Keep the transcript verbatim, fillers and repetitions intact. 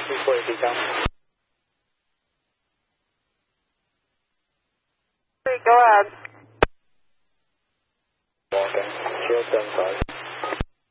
Equally become. Go ahead. Walking. Shield seven five.